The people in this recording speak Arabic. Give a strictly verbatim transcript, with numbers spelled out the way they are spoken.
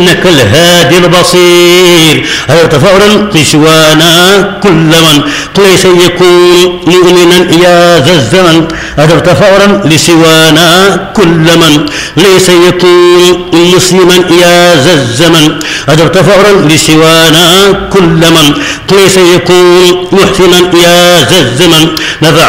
إنك الهادي البصير هدرت فورا لسوانا كل من ليس يكون مؤمنا يا ذا الزمن هدرت فورا لسوانا كل من ليس يكون مسلما يا ذا الزمن هدرت فورا لسوانا كل من ليس يكون محسنا يا ذا الزمن نفعت